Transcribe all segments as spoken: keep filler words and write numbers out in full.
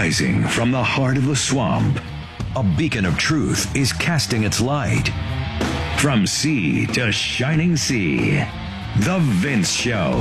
Rising from the heart of the swamp, a beacon of truth is casting its light. From sea to shining sea, The Vince Show.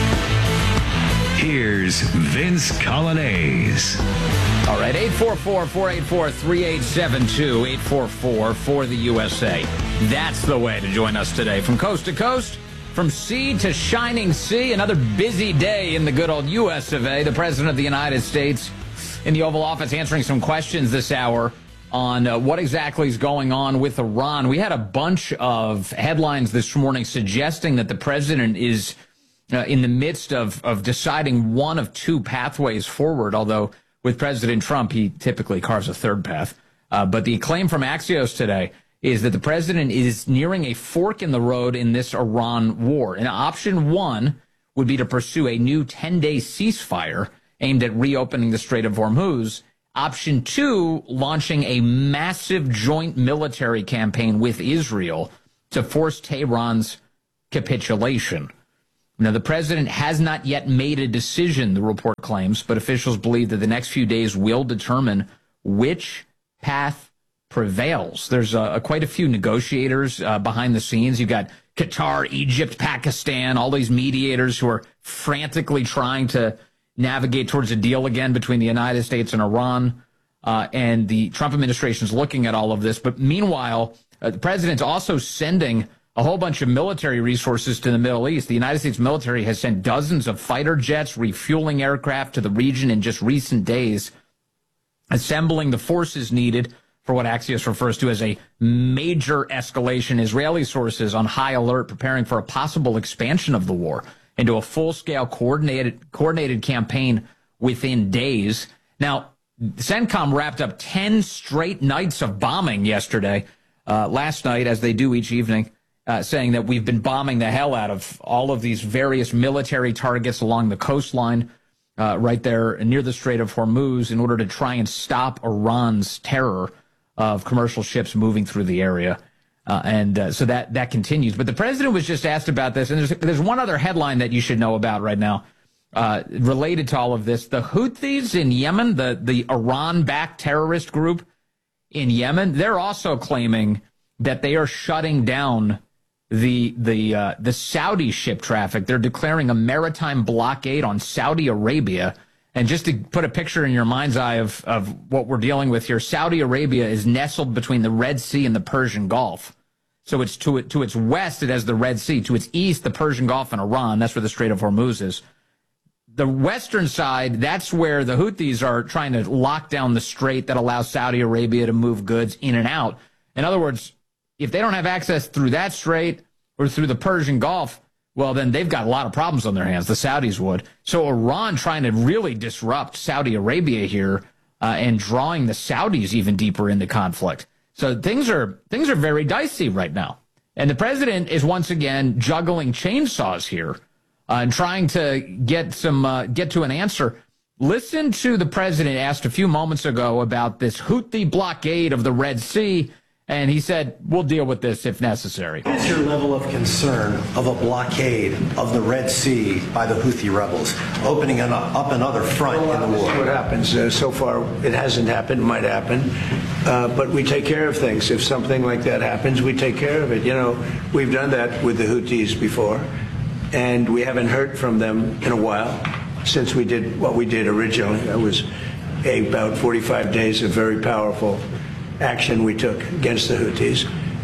Here's Vince Coglianese. All right, eight four four, four eight four, three eight seven two, eight four four for the U S A. That's the way to join us today. From coast to coast, from sea to shining sea, another busy day in the good old U S of A. The President of the United States in the Oval Office answering some questions this hour on uh, what exactly is going on with Iran. We had a bunch of headlines this morning suggesting that the president is uh, in the midst of, of deciding one of two pathways forward, although with President Trump, he typically carves a third path. Uh, but the claim from Axios today is that the president is nearing a fork in the road in this Iran war. And option one would be to pursue a new ten-day ceasefire aimed at reopening the Strait of Hormuz. Option two, launching a massive joint military campaign with Israel to force Tehran's capitulation. Now, the president has not yet made a decision, the report claims, but officials believe that the next few days will determine which path prevails. There's uh, quite a few negotiators uh, behind the scenes. You've got Qatar, Egypt, Pakistan, all these mediators who are frantically trying to navigate towards a deal again between the United States and Iran. Uh, and the Trump administration is looking at all of this. But meanwhile, uh, the president's also sending a whole bunch of military resources to the Middle East. The United States military has sent dozens of fighter jets, refueling aircraft to the region in just recent days, assembling the forces needed for what Axios refers to as a major escalation. Israeli sources on high alert, preparing for a possible expansion of the war into a full-scale coordinated coordinated campaign within days. Now, CENTCOM wrapped up ten straight nights of bombing yesterday, uh, last night, as they do each evening, uh, saying that we've been bombing the hell out of all of these various military targets along the coastline uh, right there near the Strait of Hormuz in order to try and stop Iran's terror of commercial ships moving through the area. Uh, and uh, so that that continues. But the president was just asked about this. And there's, there's one other headline that you should know about right now uh, related to all of this. The Houthis in Yemen, the, the Iran-backed terrorist group in Yemen, they're also claiming that they are shutting down the the uh, the Saudi ship traffic. They're declaring a maritime blockade on Saudi Arabia. And just to put a picture in your mind's eye of, of what we're dealing with here, Saudi Arabia is nestled between the Red Sea and the Persian Gulf. So it's to it to its west, it has the Red Sea. To its east, the Persian Gulf and Iran. That's where the Strait of Hormuz is. The western side, that's where the Houthis are trying to lock down the strait that allows Saudi Arabia to move goods in and out. In other words, if they don't have access through that strait or through the Persian Gulf, well, then they've got a lot of problems on their hands. The Saudis would. So Iran trying to really disrupt Saudi Arabia here uh, and drawing the Saudis even deeper into conflict. So things are things are very dicey right now. And the president is once again juggling chainsaws here uh, and trying to get some uh, get to an answer. Listen to the president asked a few moments ago about this Houthi blockade of the Red Sea. And he said, we'll deal with this if necessary. What is your level of concern of a blockade of the Red Sea by the Houthi rebels, opening an, up another front well, in the war? What happens? Uh, so far, it hasn't happened. It might happen. Uh, but we take care of things. If something like that happens, we take care of it. You know, we've done that with the Houthis before, and we haven't heard from them in a while since we did what we did originally. That was a, about forty-five days of very powerful action we took against the Houthis.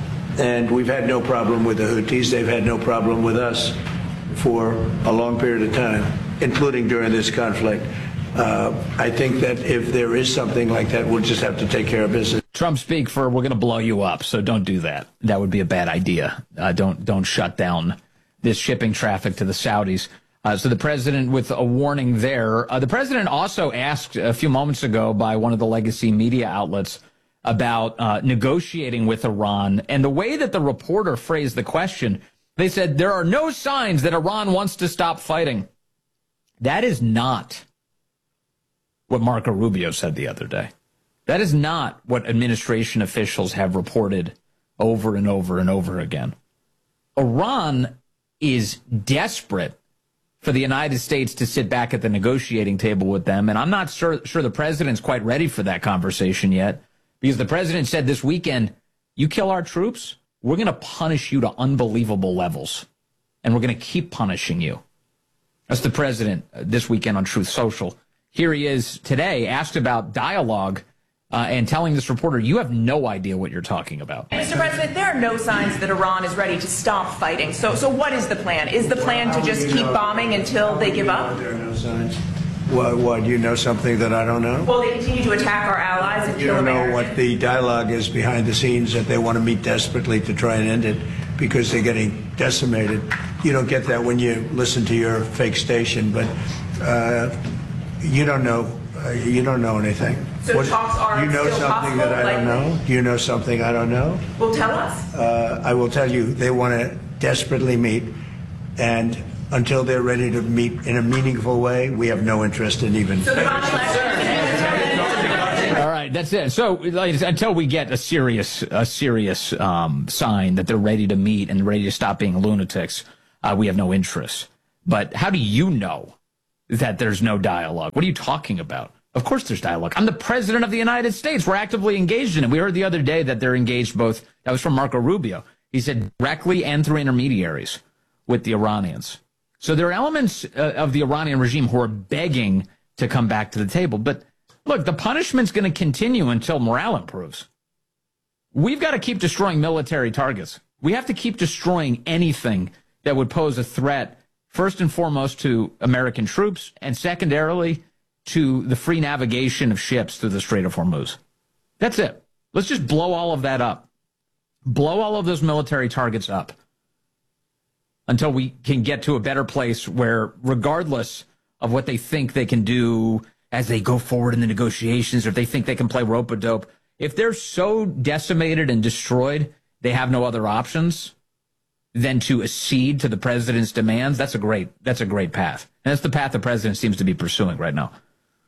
And we've had no problem with the Houthis. They've had no problem with us for a long period of time, including during this conflict. Uh, I think that if there is something like that, we'll just have to take care of business. Trump speak for, we're going to blow you up, so don't do that. That would be a bad idea. Uh, don't don't shut down this shipping traffic to the Saudis. Uh, so the president with a warning there. Uh, the president also asked a few moments ago by one of the legacy media outlets about uh, negotiating with Iran. And the way that the reporter phrased the question, they said, there are no signs that Iran wants to stop fighting. That is not what Marco Rubio said the other day. That is not what administration officials have reported over and over and over again. Iran is desperate for the United States to sit back at the negotiating table with them. And I'm not sure, sure the president's quite ready for that conversation yet, because the president said this weekend, you kill our troops, we're going to punish you to unbelievable levels. And we're going to keep punishing you. That's the president uh, this weekend on Truth Social. Here he is today, asked about dialogue, uh, and telling this reporter, you have no idea what you're talking about. Mister President, there are no signs that Iran is ready to stop fighting. So, so what is the plan? Is the plan to just keep bombing until they give up? There are no signs. What, what, you know something that I don't know? Well, they continue to attack our allies and You kill don't know Americans. what the dialogue is behind the scenes, that they want to meet desperately to try and end it because they're getting decimated. You don't get that when you listen to your fake station, but uh, you don't know. Uh, you don't know anything. So talks are You know still something that I possible, don't likely? know? Do you know something I don't know? Well, tell us. Uh, I will tell you, they want to desperately meet, and until they're ready to meet in a meaningful way, we have no interest in even. So the bomb election. All right, that's it. So ladies, until we get a serious, a serious um, sign that they're ready to meet and ready to stop being lunatics, uh, we have no interest. But how do you know that there's no dialogue? What are you talking about? Of course there's dialogue. I'm the president of the United States. We're actively engaged in it. We heard the other day that they're engaged both. That was from Marco Rubio. He said directly and through intermediaries with the Iranians. So there are elements uh, of the Iranian regime who are begging to come back to the table. But look, the punishment's going to continue until morale improves. We've got to keep destroying military targets. We have to keep destroying anything that would pose a threat, first and foremost, to American troops, and secondarily, to the free navigation of ships through the Strait of Hormuz. That's it. Let's just blow all of that up. Blow all of those military targets up until we can get to a better place where, regardless of what they think they can do as they go forward in the negotiations, or if they think they can play rope-a-dope, if they're so decimated and destroyed, they have no other options than to accede to the president's demands, that's a great, that's a great path. And that's the path the president seems to be pursuing right now.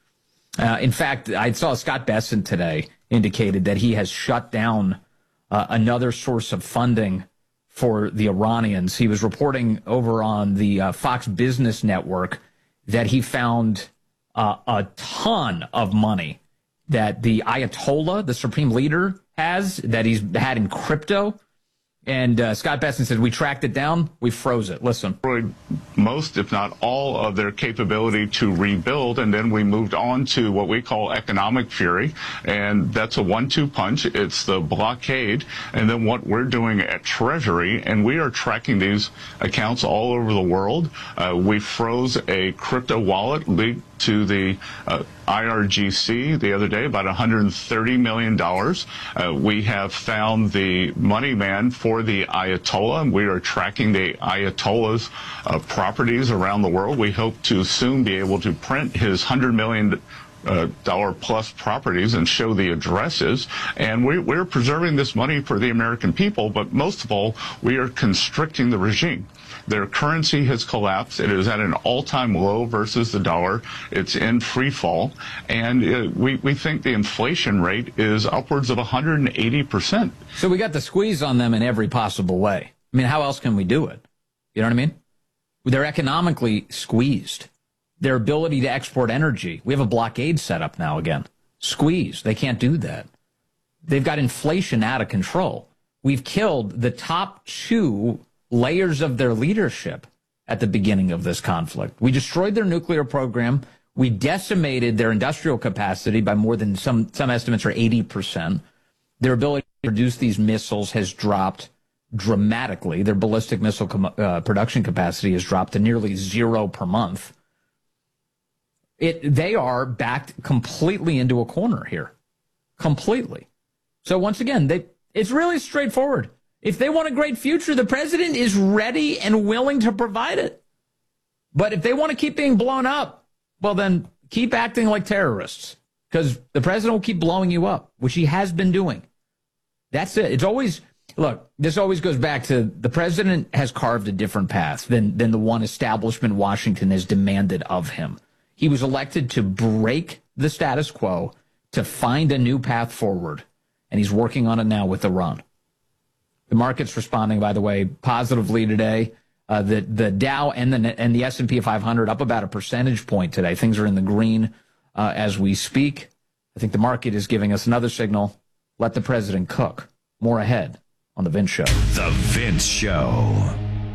Uh, in fact, I saw Scott Bessent today indicated that he has shut down uh, another source of funding for the Iranians. He was reporting over on the uh, Fox Business Network that he found uh, a ton of money that the Ayatollah, the supreme leader, has, that he's had in crypto. And uh, Scott Bessent said, we tracked it down, we froze it. Listen. Most, if not all, of their capability to rebuild, and then we moved on to what we call economic fury, and that's a one two punch. It's the blockade, and then what we're doing at Treasury, and we are tracking these accounts all over the world. Uh, we froze a crypto wallet linked to the uh, I R G C the other day, about one hundred thirty million dollars. Uh, we have found the money man for the Ayatollah, and we are tracking the Ayatollah's uh, properties around the world. We hope to soon be able to print his one hundred million dollars Uh, dollar plus properties and show the addresses. And we, we're preserving this money for the American people, but most of all, we are constricting the regime. Their currency has collapsed. It is at an all-time low versus the dollar. It's in free fall. And uh, we, we think the inflation rate is upwards of one hundred eighty percent. So we got the squeeze on them in every possible way. I mean, how else can we do it? You know what I mean? They're economically squeezed. Their ability to export energy. We have a blockade set up now again. Squeeze. They can't do that. They've got inflation out of control. We've killed the top two layers of their leadership at the beginning of this conflict. We destroyed their nuclear program. We decimated their industrial capacity by more than some, some estimates are eighty percent. Their ability to produce these missiles has dropped dramatically. Their ballistic missile com- uh, production capacity has dropped to nearly zero per month. It, they are backed completely into a corner here. Completely. So once again, they, it's really straightforward. If they want a great future, the president is ready and willing to provide it. But if they want to keep being blown up, well, then keep acting like terrorists, because the president will keep blowing you up, which he has been doing. That's it. It's always, look, this always goes back to the president has carved a different path than, than the one establishment Washington has demanded of him. He was elected to break the status quo, to find a new path forward, and he's working on it now with Iran. The market's responding, by the way, positively today. Uh, the the Dow and the and the S and P five hundred up about a percentage point today. Things are in the green uh, as we speak. I think the market is giving us another signal. Let the president cook. More ahead on The Vince Show. The Vince Show.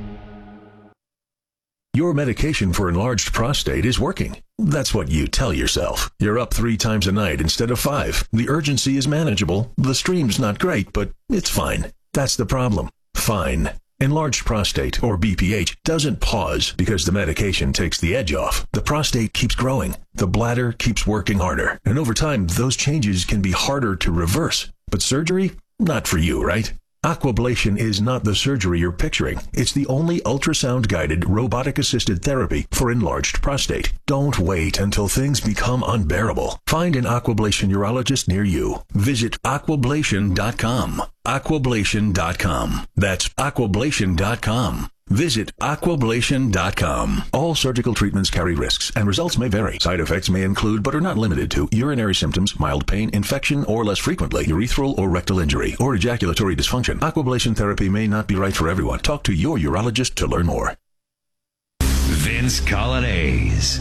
Your medication for enlarged prostate is working. That's what you tell yourself. You're up three times a night instead of five. The urgency is manageable. The stream's not great, but it's fine. That's the problem. Fine. Enlarged prostate, or B P H, doesn't pause because the medication takes the edge off. The prostate keeps growing. The bladder keeps working harder. And over time, those changes can be harder to reverse. But surgery? Not for you, right? Aquablation is not the surgery you're picturing. It's the only ultrasound-guided, robotic-assisted therapy for enlarged prostate. Don't wait until things become unbearable. Find an Aquablation urologist near you. Visit aquablation dot com. aquablation dot com. That's aquablation dot com. Visit aquablation dot com. All surgical treatments carry risks, and results may vary. Side effects may include, but are not limited to, urinary symptoms, mild pain, infection, or less frequently, urethral or rectal injury, or ejaculatory dysfunction. Aquablation therapy may not be right for everyone. Talk to your urologist to learn more. Vince Coglianese.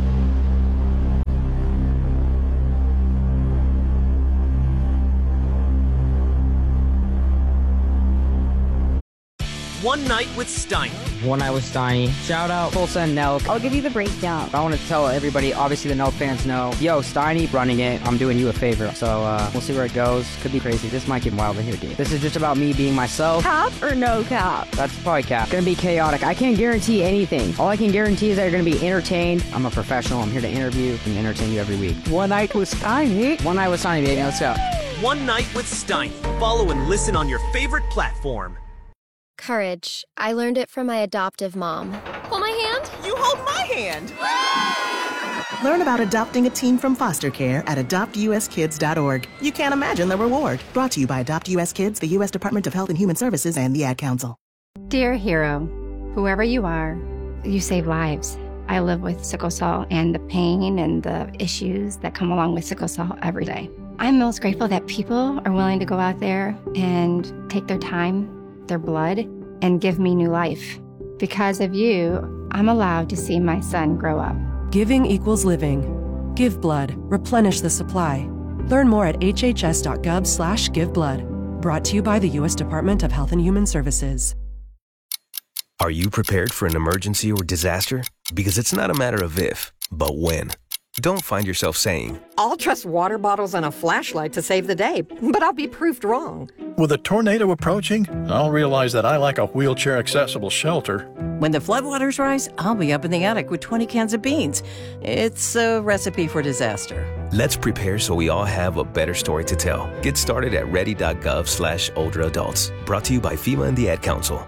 One Night with Steiny. One Night with Steiny. Shout out Tulsa and Nelk. I'll give you the breakdown. I want to tell everybody, obviously the Nelk fans know, yo, Steiny running it, I'm doing you a favor. So uh, we'll see where it goes. Could be crazy. This might get wild in here, dude. This is just about me being myself. Cap or no cap? That's probably cap. Gonna be chaotic. I can't guarantee anything. All I can guarantee is that you're gonna be entertained. I'm a professional. I'm here to interview and entertain you every week. One Night with Steiny. One Night with Steiny, baby. Let's go. One Night with Steiny. Follow and listen on your favorite platform. Courage. I learned it from my adoptive mom. Hold my hand. You hold my hand. Learn about adopting a teen from foster care at adopt u s kids dot org. You can't imagine the reward. Brought to you by Adopt U S Kids, the U S Department of Health and Human Services, and the Ad Council. Dear hero, whoever you are, you save lives. I live with sickle cell and the pain and the issues that come along with sickle cell every day. I'm most grateful that people are willing to go out there and take their time, their blood, and give me new life. Because of you, I'm allowed to see my son grow up. Giving equals living. Give blood. Replenish the supply. Learn more at h h s dot gov slash give blood. Brought to you by the U S Department of Health and Human Services. Are you prepared for an emergency or disaster? Because it's not a matter of if, but when. Don't find yourself saying, I'll trust water bottles and a flashlight to save the day, but I'll be proved wrong. With a tornado approaching, I'll realize that I lack a wheelchair-accessible shelter. When the floodwaters rise, I'll be up in the attic with twenty cans of beans. It's a recipe for disaster. Let's prepare so we all have a better story to tell. Get started at ready dot gov slash older adults. Brought to you by FEMA and the Ad Council.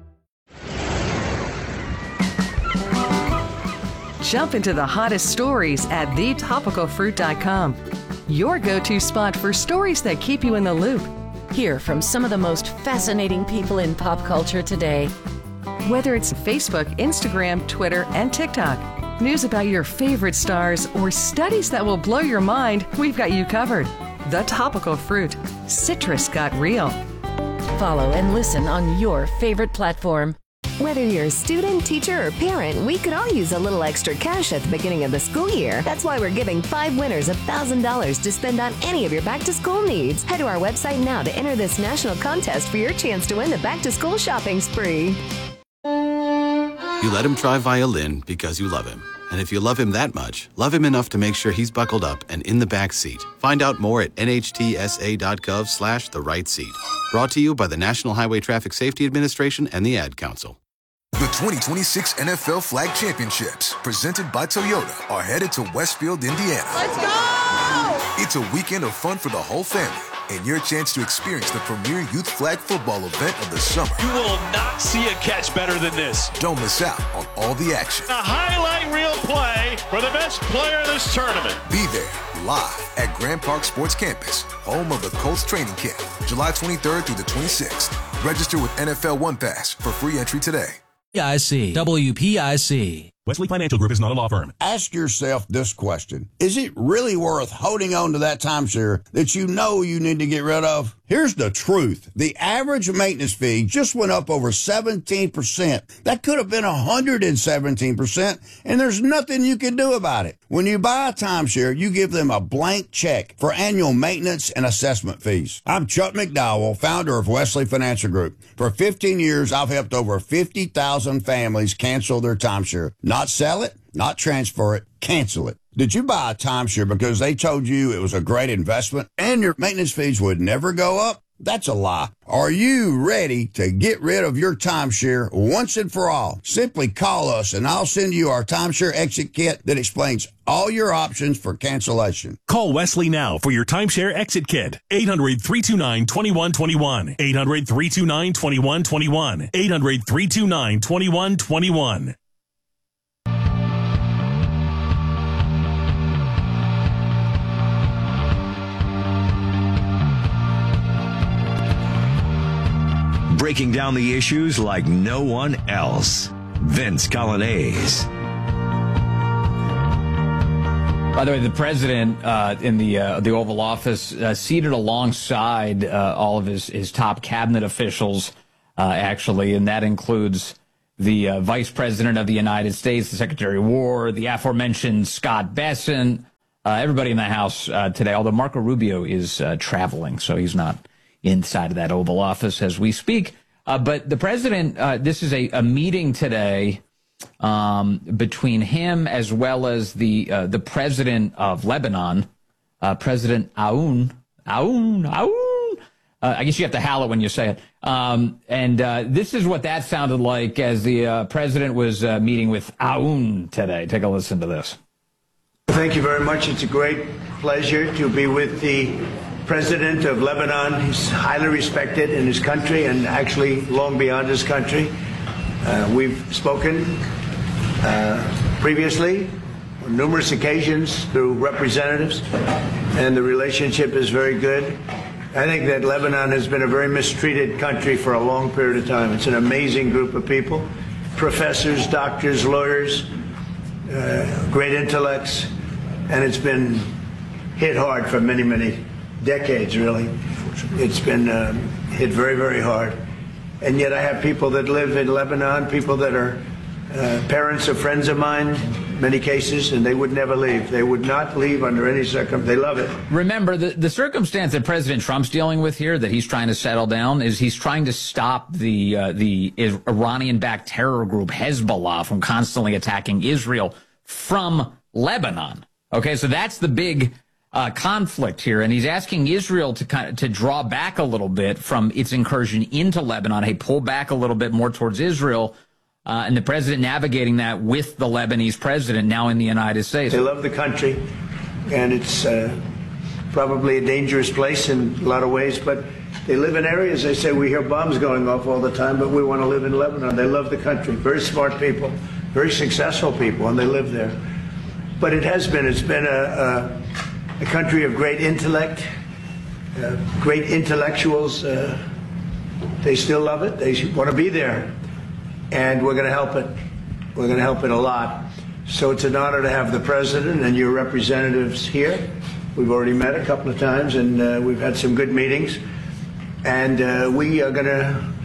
Jump into the hottest stories at the topical fruit dot com. Your go-to spot for stories that keep you in the loop. Hear from some of the most fascinating people in pop culture today. Whether it's Facebook, Instagram, Twitter, and TikTok, news about your favorite stars, or studies that will blow your mind, we've got you covered. The Topical Fruit. Citrus got real. Follow and listen on your favorite platform. Whether you're a student, teacher, or parent, we could all use a little extra cash at the beginning of the school year. That's why we're giving five winners one thousand dollars to spend on any of your back-to-school needs. Head to our website now to enter this national contest for your chance to win the back-to-school shopping spree. You let him try violin because you love him. And if you love him that much, love him enough to make sure he's buckled up and in the back seat. Find out more at n h t s a dot gov slash the right seat. Brought to you by the National Highway Traffic Safety Administration and the Ad Council. The twenty twenty-six N F L Flag Championships, presented by Toyota, are headed to Westfield, Indiana. Let's go! It's a weekend of fun for the whole family and your chance to experience the premier youth flag football event of the summer. You will not see a catch better than this. Don't miss out on all the action. A highlight reel play for the best player of this tournament. Be there live at Grand Park Sports Campus, home of the Colts training camp, July twenty-third through the twenty-sixth. Register with N F L One Pass for free entry today. P I C, W P I C. Wesley Financial Group is not a law firm. Ask yourself this question. Is it really worth holding on to that timeshare that you know you need to get rid of? Here's the truth. The average maintenance fee just went up over seventeen percent. That could have been one hundred seventeen percent, and there's nothing you can do about it. When you buy a timeshare, you give them a blank check for annual maintenance and assessment fees. I'm Chuck McDowell, founder of Wesley Financial Group. For fifteen years, I've helped over fifty thousand families cancel their timeshare. Not sell it, not transfer it, cancel it. Did you buy a timeshare because they told you it was a great investment and your maintenance fees would never go up? That's a lie. Are you ready to get rid of your timeshare once and for all? Simply call us and I'll send you our timeshare exit kit that explains all your options for cancellation. Call Wesley now for your timeshare exit kit. eight hundred, three two nine, two one two one. eight hundred, three two nine, two one two one. eight hundred, three two nine, two one two one. Breaking down the issues like no one else. Vince Coglianese. By the way, the president uh, in the uh, the Oval Office uh, seated alongside uh, all of his, his top cabinet officials, uh, actually, and that includes the uh, Vice President of the United States, the Secretary of War, the aforementioned Scott Bessent, uh, everybody in the House uh, today, although Marco Rubio is uh, traveling, so he's not inside of that Oval Office as we speak. Uh, but the president, uh, this is a, a meeting today um, between him as well as the uh, the president of Lebanon, uh, President Aoun. Aoun, Aoun. Uh, I guess you have to howl it when you say it. Um, and uh, this is what that sounded like as the uh, president was uh, meeting with Aoun today. Take a listen to this. Thank you very much. It's a great pleasure to be with the President of Lebanon. He's highly respected in his country and actually long beyond his country. Uh, we've spoken uh, previously on numerous occasions through representatives, and the relationship is very good. I think that Lebanon has been a very mistreated country for a long period of time. It's an amazing group of people, professors, doctors, lawyers, uh, great intellects, and it's been hit hard for many, many decades, really. It's been uh, hit very, very hard. And yet I have people that live in Lebanon, people that are uh, parents of friends of mine, many cases, and they would never leave. They would not leave under any circumstance. They love it. Remember, the, the circumstance that President Trump's dealing with here, that he's trying to settle down, is he's trying to stop the, uh, the Iranian-backed terror group Hezbollah from constantly attacking Israel from Lebanon. Okay, so that's the big Uh, conflict here, and he's asking Israel to kind of to draw back a little bit from its incursion into Lebanon. Hey, pull back a little bit more towards Israel, uh, and the president navigating that with the Lebanese president now in the United States. They love the country, and it's uh, probably a dangerous place in a lot of ways, but they live in areas, they say, we hear bombs going off all the time, but we want to live in Lebanon. They love the country. Very smart people, very successful people, and they live there. But it has been, it's been a, a A country of great intellect, uh, great intellectuals. Uh, they still love it. They want to be there. And we're going to help it. We're going to help it a lot. So it's an honor to have the president and your representatives here. We've already met a couple of times, and uh, we've had some good meetings. And uh, we are going to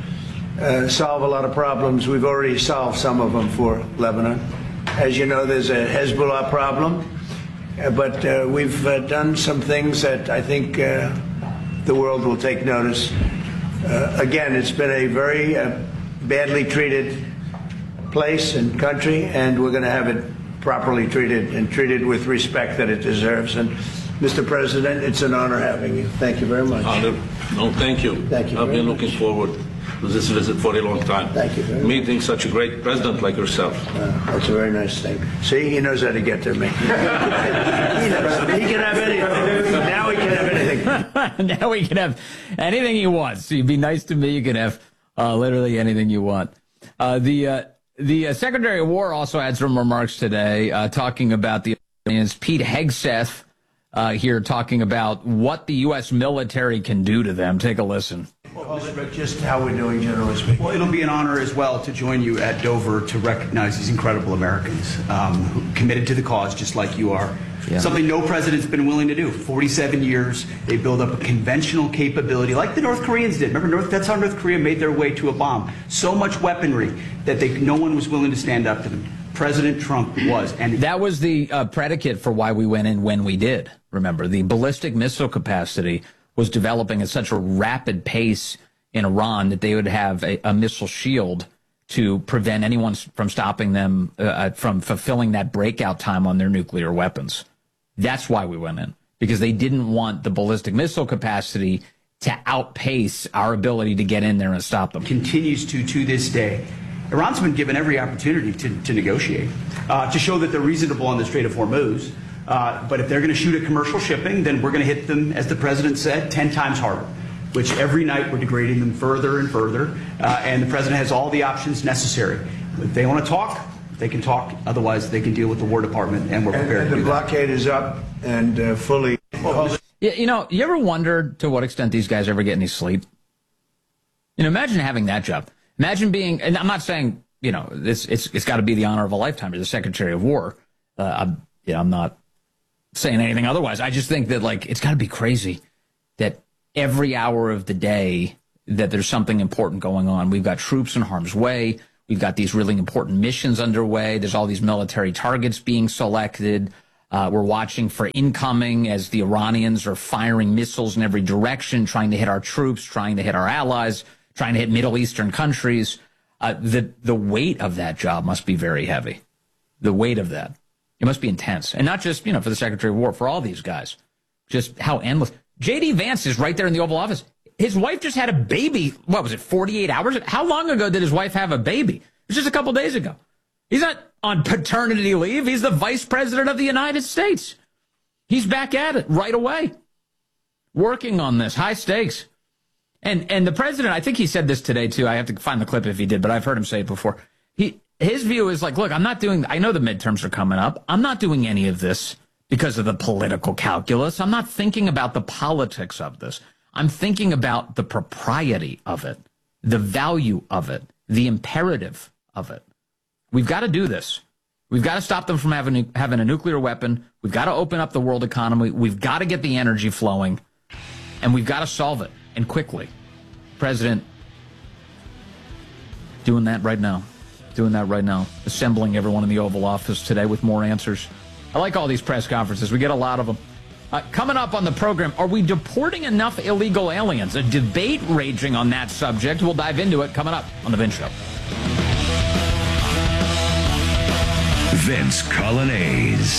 uh, solve a lot of problems. We've already solved some of them for Lebanon. As you know, there's a Hezbollah problem. Uh, but uh, we've uh, done some things that I think uh, the world will take notice. Uh, again, it's been a very uh, badly treated place and country, and we're going to have it properly treated and treated with respect that it deserves. And Mister President, it's an honor having you. Thank you very much. Uh, no, thank you. Thank you. I've been much. looking forward to this visit for a long time. Thank you very much. Meeting such a great president like yourself. Uh, that's a very nice thing. See, he knows how to get to me. he knows. He can have anything. Now he can have anything. Now he can have anything he wants. So you'd be nice to me, you can have uh, literally anything you want. Uh, the uh, the uh, Secretary of War also had some remarks today, uh, talking about the Pete Hegseth uh, here talking about what the U S military can do to them. Take a listen. Well, Rick, just how we're doing, generally speaking. Well, it'll be an honor as well to join you at Dover to recognize these incredible Americans um, who committed to the cause just like you are. Yeah. Something no president's been willing to do. forty-seven years, they build up a conventional capability like the North Koreans did. Remember, North, that's how North Korea made their way to a bomb. So much weaponry that they, no one was willing to stand up to them. President Trump was. And that was the uh, predicate for why we went in when we did. Remember, the ballistic missile capacity was developing at such a rapid pace in Iran that they would have a, a missile shield to prevent anyone from stopping them uh, from fulfilling that breakout time on their nuclear weapons. That's why we went in, because they didn't want the ballistic missile capacity to outpace our ability to get in there and stop them. Continues to to this day. Iran's been given every opportunity to, to negotiate, uh, to show that they're reasonable on the Strait of Hormuz. Uh, but if they're going to shoot at commercial shipping, then we're going to hit them, as the president said, ten times harder, which every night we're degrading them further and further. Uh, and the president has all the options necessary. If they want to talk, they can talk. Otherwise, they can deal with the War Department, and we're prepared and, and to do the blockade that. is up and uh, fully. You, you know, you ever wondered to what extent these guys ever get any sleep? You know, imagine having that job. Imagine being, and I'm not saying, you know, this, it's it's got to be the honor of a lifetime as the Secretary of War. Uh, I'm, you know, I'm not saying anything otherwise. I just think that, like, it's got to be crazy that every hour of the day that there's something important going on. We've got troops in harm's way. We've got these really important missions underway. There's all these military targets being selected. Uh, we're watching for incoming as the Iranians are firing missiles in every direction, trying to hit our troops, trying to hit our allies, trying to hit Middle Eastern countries. Uh, the, the weight of that job must be very heavy. The weight of that. It must be intense. And not just, you know, for the Secretary of War, for all these guys. Just how endless. J D Vance is right there in the Oval Office. His wife just had a baby. What was it, forty-eight hours? How long ago did his wife have a baby? It was just a couple days ago. He's not on paternity leave. He's the vice president of the United States. He's back at it right away. Working on this. High stakes. And and the president, I think he said this today, too. I have to find the clip if he did, but I've heard him say it before. He His view is like, look, I'm not doing, I know the midterms are coming up. I'm not doing any of this because of the political calculus. I'm not thinking about the politics of this. I'm thinking about the propriety of it, the value of it, the imperative of it. We've got to do this. We've got to stop them from having, having a nuclear weapon. We've got to open up the world economy. We've got to get the energy flowing, and we've got to solve it, and quickly. President doing that right now. Doing that right now. Assembling everyone in the Oval Office today with more answers. I like all these press conferences. We get a lot of them. Uh, coming up on the program, are we deporting enough illegal aliens? A debate raging on that subject. We'll dive into it coming up on The Vince Show. Vince Colonnese.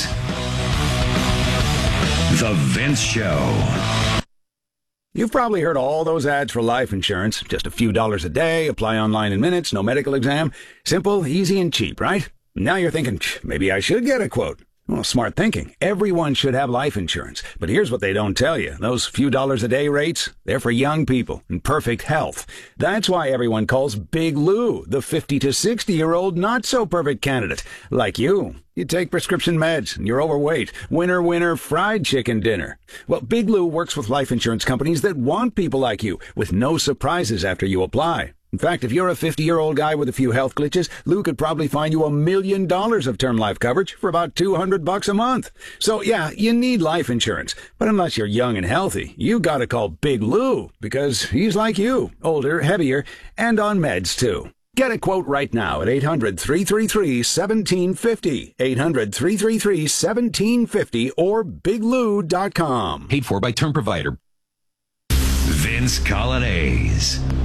The Vince Show. You've probably heard all those ads for life insurance. Just a few dollars a day, apply online in minutes, no medical exam. Simple, easy, and cheap, right? Now you're thinking, maybe I should get a quote. Well, smart thinking. Everyone should have life insurance. But here's what they don't tell you. Those few dollars a day rates, they're for young people in perfect health. That's why everyone calls Big Lou the fifty to sixty-year-old not-so-perfect candidate. Like you. You take prescription meds, and you're overweight. Winner, winner, fried chicken dinner. Well, Big Lou works with life insurance companies that want people like you, with no surprises after you apply. In fact, if you're a fifty-year-old guy with a few health glitches, Lou could probably find you a million dollars of term life coverage for about two hundred bucks a month. So, yeah, you need life insurance. But unless you're young and healthy, you gotta call Big Lou, because he's like you, older, heavier, and on meds, too. Get a quote right now at eight hundred, three three three, one seven five zero, eight hundred, three three three, one seven five zero, or big lou dot com. Paid for by Term Provider. Vince Colonnese.